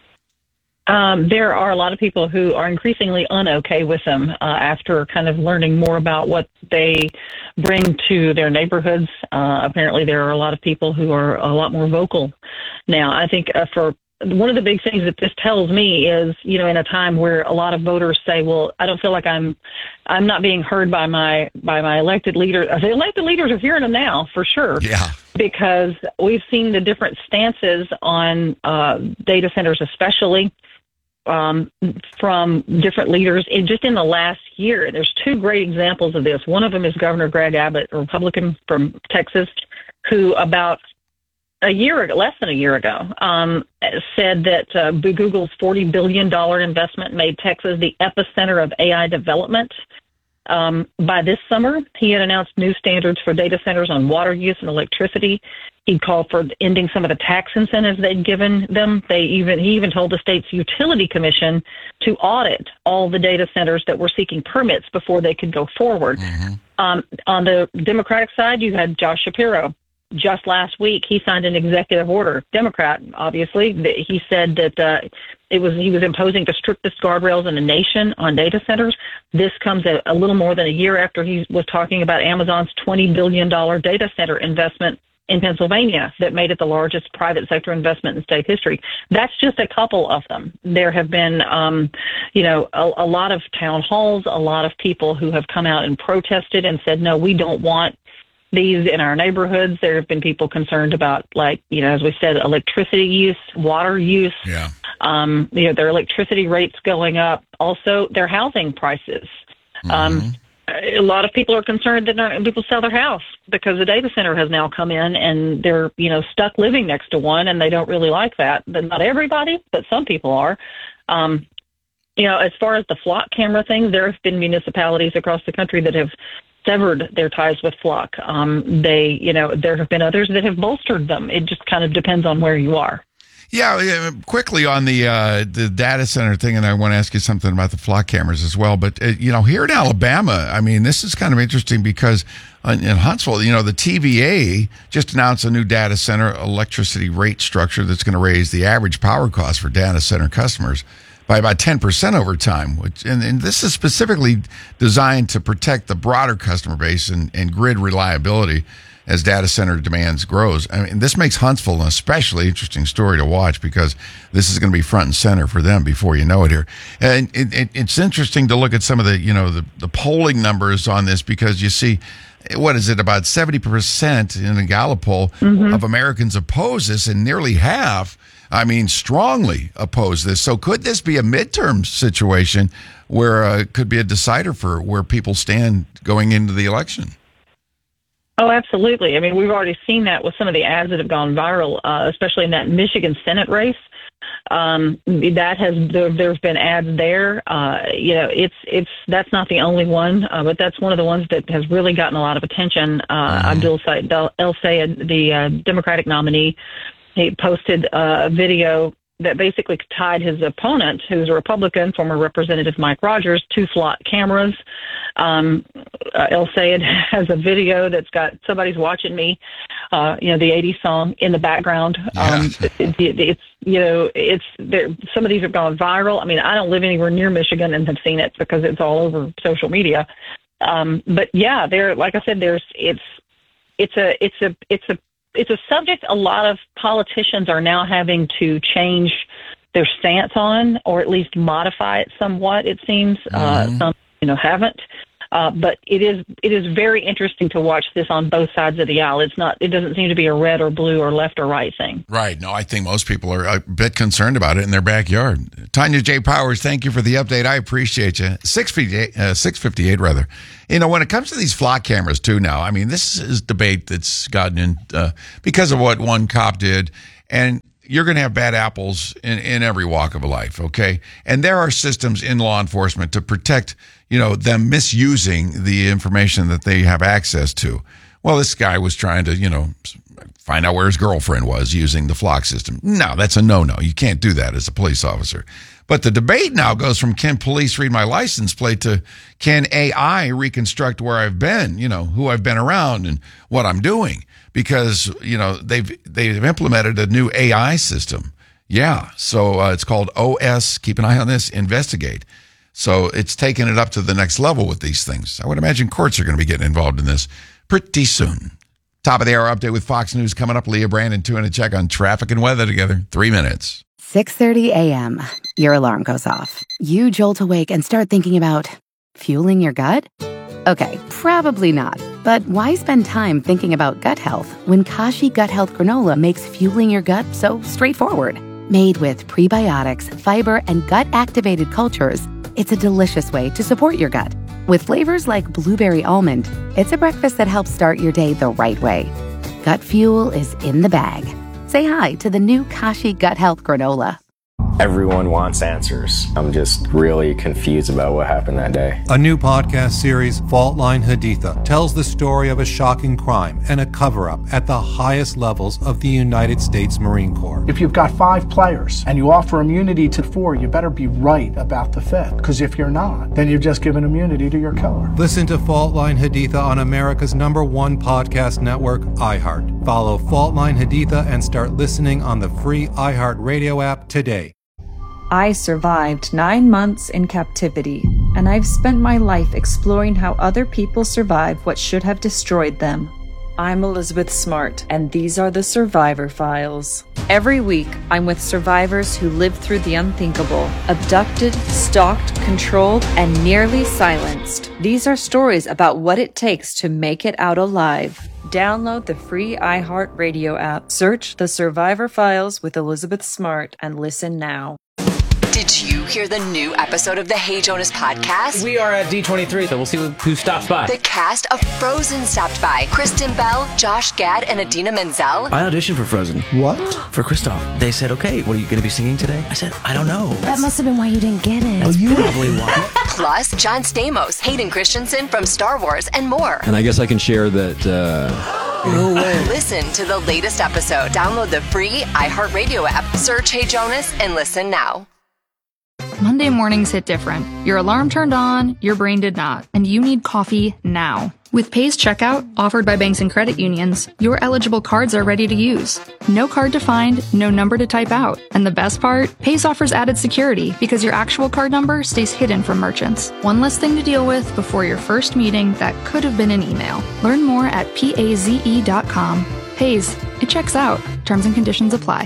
There are a lot of people who are increasingly unokay with them after kind of learning more about what they bring to their neighborhoods. Apparently, there are a lot of people who are a lot more vocal now. I think for one of the big things that this tells me is, you know, in a time where a lot of voters say, well, I don't feel like I'm not being heard by my elected leader. The elected leaders are hearing them now, for sure.
Yeah.
Because we've seen the different stances on data centers, especially from different leaders in the last year. There's two great examples of this. One of them is Governor Greg Abbott, a Republican from Texas, who about less than a year ago, said that Google's $40 billion investment made Texas the epicenter of AI development. By this summer, he had announced new standards for data centers on water use and electricity. He called for ending some of the tax incentives they'd given them. He even told the state's utility commission to audit all the data centers that were seeking permits before they could go forward. Mm-hmm. On the Democratic side, you had Josh Shapiro. Just last week, he signed an executive order, Democrat, obviously. He said that he was imposing the strictest guardrails in the nation on data centers. This comes a little more than a year after he was talking about Amazon's $20 billion data center investment in Pennsylvania that made it the largest private sector investment in state history. That's just a couple of them. There have been, a lot of town halls, a lot of people who have come out and protested and said, no, we don't want these in our neighborhoods. There have been people concerned about, as we said, electricity use, water use.
Yeah.
Their electricity rates going up. Also, their housing prices. Mm-hmm. A lot of people are concerned that people sell their house because the data center has now come in and they're, stuck living next to one, and they don't really like that. But not everybody, but some people are. As far as the flock camera things, there have been municipalities across the country that have severed their ties with flock. There have been others that have bolstered them. It just kind of depends on where you are.
Yeah, quickly on the data center thing, and I want to ask you something about the flock cameras as well. But, here in Alabama, I mean, this is kind of interesting because in Huntsville, the TVA just announced a new data center electricity rate structure that's going to raise the average power cost for data center customers by about 10% over time, and this is specifically designed to protect the broader customer base and grid reliability as data center demands grows. I mean, this makes Huntsville an especially interesting story to watch because this is going to be front and center for them before you know it here. And it's interesting to look at some of the polling numbers on this because you see, what is it, about 70% in a Gallup poll of Americans oppose this, and nearly half, strongly oppose this. So could this be a midterm situation where it could be a decider for where people stand going into the election?
Oh, absolutely. I mean, we've already seen that with some of the ads that have gone viral, especially in that Michigan Senate race. There's been ads there. That's not the only one, but that's one of the ones that has really gotten a lot of attention. Abdul El-Sayed, the Democratic nominee, he posted a video that basically tied his opponent, who's a Republican, former Representative Mike Rogers, to flock cameras. El-Sayed has a video that's got "Somebody's Watching Me," the 80s song in the background. Some of these have gone viral. I mean, I don't live anywhere near Michigan and have seen it because it's all over social media. But yeah, like I said, it's a subject a lot of politicians are now having to change their stance on, or at least modify it somewhat. It seems some haven't. But it is very interesting to watch this on both sides of the aisle. It doesn't seem to be a red or blue or left or right thing.
Right. No, I think most people are a bit concerned about it in their backyard. Tanya J. Powers, thank you for the update. I appreciate you. 658 rather. When it comes to these flock cameras too now, I mean, this is debate that's gotten in because of what one cop did. And you're going to have bad apples in every walk of life, okay? And there are systems in law enforcement to protect, them misusing the information that they have access to. Well, this guy was trying to, find out where his girlfriend was using the flock system. No, that's a no-no. You can't do that as a police officer. But the debate now goes from can police read my license plate to can AI reconstruct where I've been, who I've been around and what I'm doing. Because, they've implemented a new AI system. Yeah, so it's called OS, keep an eye on this, Investigate. So it's taking it up to the next level with these things. I would imagine courts are going to be getting involved in this pretty soon. Top of the hour update with Fox News coming up. Leah Brandon, 2 and a check on traffic and weather together. 3 minutes.
6:30 a.m. Your alarm goes off. You jolt awake and start thinking about fueling your gut? Okay, probably not. But why spend time thinking about gut health when Kashi Gut Health Granola makes fueling your gut so straightforward? Made with prebiotics, fiber, and gut-activated cultures, it's a delicious way to support your gut. With flavors like blueberry almond, it's a breakfast that helps start your day the right way. Gut fuel is in the bag. Say hi to the new Kashi Gut Health Granola.
Everyone wants answers. I'm just really confused about what happened that day.
A new podcast series, Fault Line Haditha, tells the story of a shocking crime and a cover-up at the highest levels of the United States Marine Corps.
If you've got 5 players and you offer immunity to 4, you better be right about the 5th. Because if you're not, then you've just given immunity to your killer.
Listen to Fault Line Haditha on America's #1 podcast network, iHeart. Follow Fault Line Haditha and start listening on the free iHeart Radio app today.
I survived 9 months in captivity, and I've spent my life exploring how other people survive what should have destroyed them. I'm Elizabeth Smart, and these are the Survivor Files. Every week, I'm with survivors who lived through the unthinkable, abducted, stalked, controlled, and nearly silenced. These are stories about what it takes to make it out alive. Download the free iHeart Radio app, search The Survivor Files with Elizabeth Smart, and listen now.
Did you hear the new episode of the Hey Jonas podcast?
We are at D23, so we'll see who stops by.
The cast of Frozen stopped by. Kristen Bell, Josh Gad, and Idina Menzel.
I auditioned for Frozen.
What?
For Kristoff. They said, okay, what are you going to be singing today? I said, I don't know.
That must have been why you didn't get it.
That's probably why.
Plus, John Stamos, Hayden Christensen from Star Wars, and more.
And I guess I can share that...
No way.
Listen to the latest episode. Download the free iHeartRadio app. Search Hey Jonas and listen now.
Monday mornings hit different. Your alarm turned on, your brain did not, and you need coffee now. With Pays Checkout, offered by banks and credit unions, your eligible cards are ready to use. No card to find, no number to type out. And the best part? Pays offers added security because your actual card number stays hidden from merchants. One less thing to deal with before your first meeting that could have been an email. Learn more at PAZE.com. Pays. It checks out. Terms and conditions apply.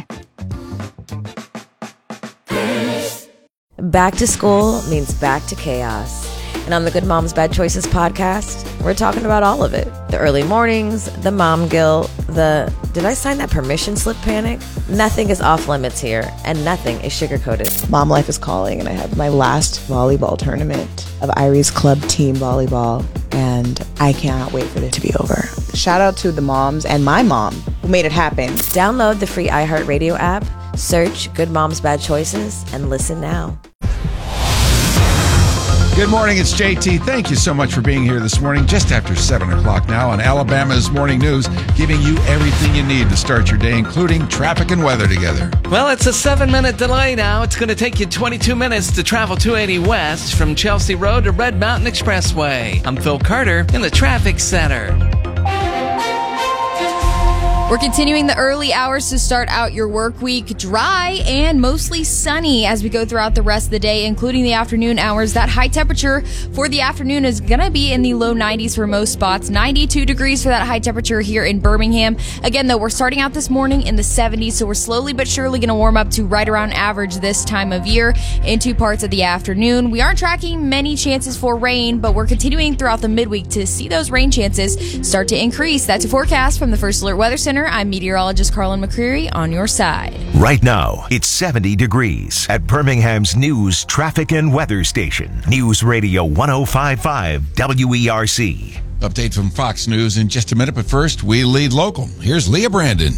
Back to school means back to chaos. And on the Good Moms Bad Choices podcast, we're talking about all of it. The early mornings, the mom guilt, the did I sign that permission slip panic? Nothing is off limits here, and nothing is sugar-coated.
Mom life is calling, and I have my last volleyball tournament of Irie's Club Team Volleyball, and I cannot wait for it to be over. Shout out to the moms and my mom who made it happen.
Download the free iHeartRadio app, search Good Moms Bad Choices, and listen now.
Good morning, it's JT. Thank you so much for being here this morning, just after 7 o'clock now on Alabama's Morning News, giving you everything you need to start your day, including traffic and weather together.
Well, it's a 7-minute delay now. It's going to take you 22 minutes to travel 280 west from Chelsea Road to Red Mountain Expressway. I'm Phil Carter in the traffic center.
We're continuing the early hours to start out your work week dry and mostly sunny as we go throughout the rest of the day, including the afternoon hours. That high temperature for the afternoon is going to be in the low 90s for most spots. 92 degrees for that high temperature here in Birmingham. Again, though, we're starting out this morning in the 70s, so we're slowly but surely going to warm up to right around average this time of year into parts of the afternoon. We aren't tracking many chances for rain, but we're continuing throughout the midweek to see those rain chances start to increase. That's a forecast from the First Alert Weather Center. I'm meteorologist Carlin McCreary on your side.
Right now, it's 70 degrees at Birmingham's news, traffic, and weather station. News Radio 105.5 WERC.
Update from Fox News in just a minute, but first, we lead local. Here's Leah Brandon.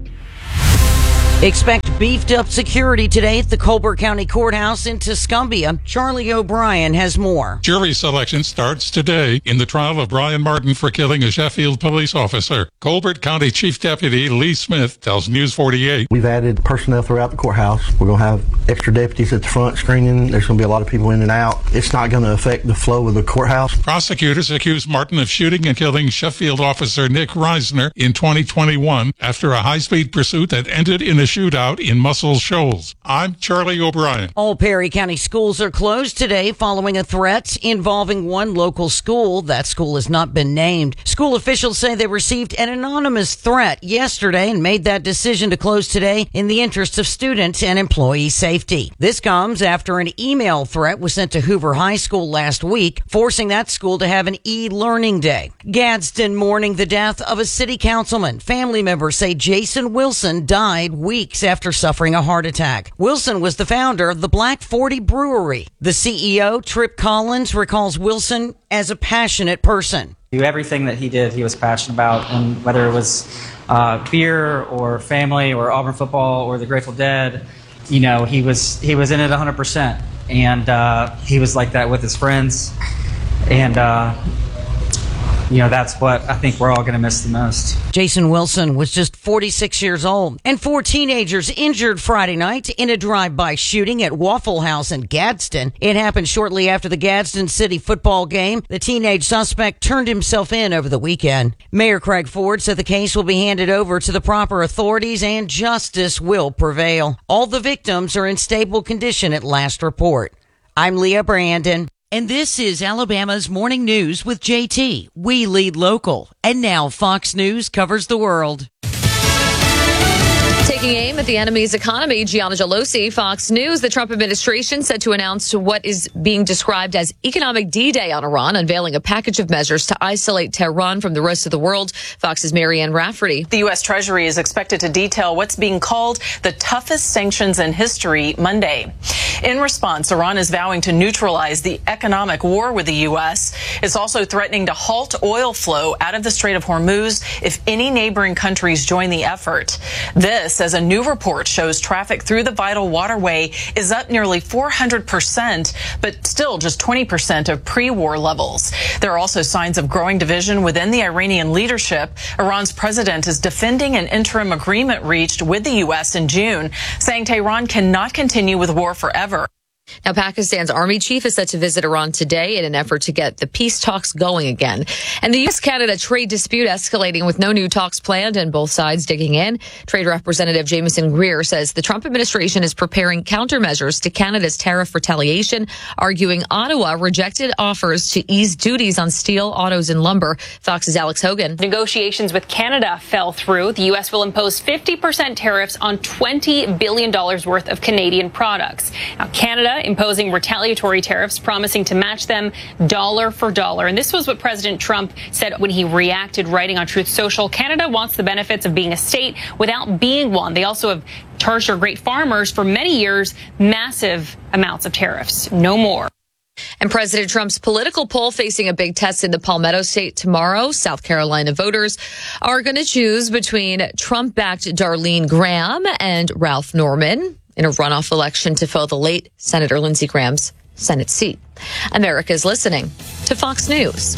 Expect beefed up security today at the Colbert County Courthouse in Tuscumbia. Charlie O'Brien has more.
Jury selection starts today in the trial of Brian Martin for killing a Sheffield police officer. Colbert County Chief Deputy Lee Smith tells News 48.
We've added personnel throughout the courthouse. We're going to have extra deputies at the front screening. There's going to be a lot of people in and out. It's not going to affect the flow of the courthouse.
Prosecutors accuse Martin of shooting and killing Sheffield officer Nick Reisner in 2021 after a high-speed pursuit that ended in a shootout in Muscle Shoals. I'm Charlie O'Brien.
All Perry County schools are closed today following a threat involving one local school. That school has not been named. School officials say they received an anonymous threat yesterday and made that decision to close today in the interest of student and employee safety. This comes after an email threat was sent to Hoover High School last week, forcing that school to have an e-learning day. Gadsden mourning the death of a city councilman. Family members say Jason Wilson died weeks after suffering a heart attack. Wilson was the founder of the Black 40 Brewery. The CEO, Trip Collins, recalls Wilson as a passionate person.
Everything that he did, he was passionate about, and whether it was beer or family or Auburn football or the Grateful Dead, you know, he was in it 100%, and he was like that with his friends, and you know, that's what I think we're all going to miss the most.
Jason Wilson was just 46 years old. And 4 teenagers injured Friday night in a drive-by shooting at Waffle House in Gadsden. It happened shortly after the Gadsden City football game. The teenage suspect turned himself in over the weekend. Mayor Craig Ford said the case will be handed over to the proper authorities and justice will prevail. All the victims are in stable condition at last report. I'm Leah Brandon. And this is Alabama's Morning News with JT. We lead local. And now Fox News covers the world.
Taking aim at the enemy's economy, Gianna Gelosi, Fox News. The Trump administration set to announce what is being described as economic D-Day on Iran, unveiling a package of measures to isolate Tehran from the rest of the world. Fox's Marianne Rafferty.
The U.S. Treasury is expected to detail what's being called the toughest sanctions in history Monday. In response, Iran is vowing to neutralize the economic war with the U.S. It's also threatening to halt oil flow out of the Strait of Hormuz if any neighboring countries join the effort. This, as a new report shows, traffic through the vital waterway is up nearly 400%, but still just 20% of pre-war levels. There are also signs of growing division within the Iranian leadership. Iran's president is defending an interim agreement reached with the U.S. in June, saying Tehran cannot continue with war forever.
Now, Pakistan's army chief is set to visit Iran today in an effort to get the peace talks going again. And the U.S.-Canada trade dispute escalating with no new talks planned and both sides digging in. Trade Representative Jameson Greer says the Trump administration is preparing countermeasures to Canada's tariff retaliation, arguing Ottawa rejected offers to ease duties on steel, autos, and lumber. Fox's Alex Hogan.
Negotiations with Canada fell through. The U.S. will impose 50% tariffs on $20 billion worth of Canadian products. Now, Canada imposing retaliatory tariffs, promising to match them dollar for dollar. And this was what President Trump said when he reacted, writing on Truth Social. Canada wants the benefits of being a state without being one. They also have charged our great farmers for many years massive amounts of tariffs. No more.
And President Trump's political poll facing a big test in the Palmetto State tomorrow. South Carolina voters are going to choose between Trump-backed Darlene Graham and Ralph Norman in a runoff election to fill the late Senator Lindsey Graham's Senate seat. America's listening to Fox News.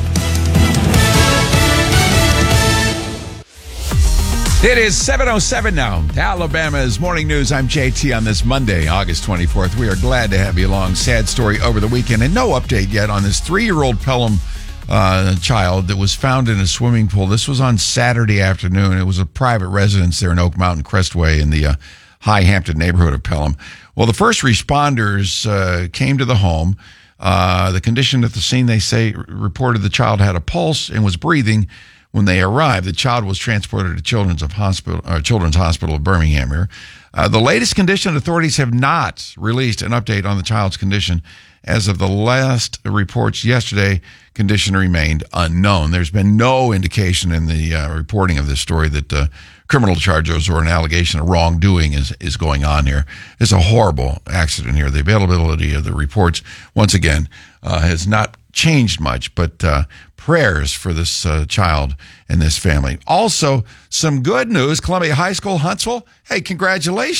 It is 7:07 now. Alabama's Morning News. I'm JT on this Monday, August 24th. We are glad to have you along. Sad story over the weekend, and no update yet on this 3-year-old Pelham child that was found in a swimming pool. This was on Saturday afternoon. It was a private residence there in Oak Mountain Crestway in the High Hampton neighborhood of Pelham. Well, the first responders came to the home. The condition at the scene, they say, reported the child had a pulse and was breathing. When they arrived, the child was transported to Children's Hospital of Birmingham here. The latest condition, authorities have not released an update on the child's condition. As of the last reports yesterday, condition remained unknown. There's been no indication in the reporting of this story that criminal charges or an allegation of wrongdoing is going on here. It's a horrible accident here. The availability of the reports, once again, has not changed much, but prayers for this child and this family. Also, some good news. Columbia High School, Huntsville, hey, congratulations.